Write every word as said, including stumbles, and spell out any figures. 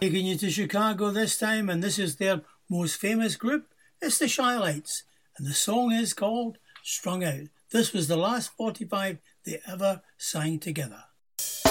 Taking you to Chicago this time, and this is their most famous group. It's the Chi-Lites, and the song is called Strung Out. This was the last forty-five they ever sang together.